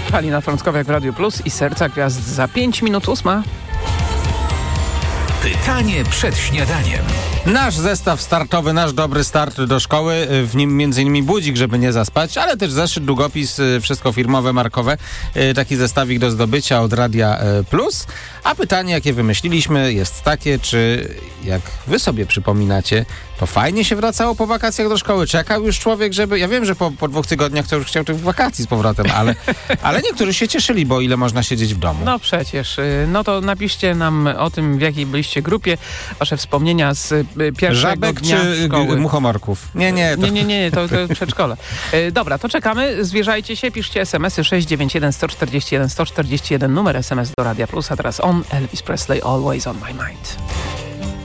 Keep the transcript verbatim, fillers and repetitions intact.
Halina Frąckowiak w Radiu Plus i Serca Gwiazd za pięć minut ósma. Pytanie przed śniadaniem. Nasz zestaw startowy, nasz dobry start do szkoły, w nim między innymi budzik, żeby nie zaspać, ale też zeszyt, długopis, wszystko firmowe, markowe. Taki zestawik do zdobycia od Radia Plus. A pytanie, jakie wymyśliliśmy, jest takie, czy jak wy sobie przypominacie, to fajnie się wracało po wakacjach do szkoły? Czekał już człowiek, żeby... Ja wiem, że po, po dwóch tygodniach to już chciał tych wakacji z powrotem, ale, ale niektórzy się cieszyli, bo ile można siedzieć w domu. No przecież. No to napiszcie nam o tym, w jakiej byliście grupie, wasze wspomnienia z pierwszego Żabek dnia czy szkoły. muchomorków? Nie, nie. To... Nie, nie, nie, to, to przedszkole. E, dobra, to czekamy. Zwierzajcie się, piszcie es em esy sześć dziewięć jeden sto czterdzieści jeden sto czterdzieści jeden, numer es em es do Radia Plus, a teraz on, Elvis Presley, Always on my mind.